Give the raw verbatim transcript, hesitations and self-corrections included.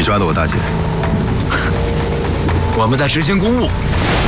你抓的我大姐？ 我们在执行公务。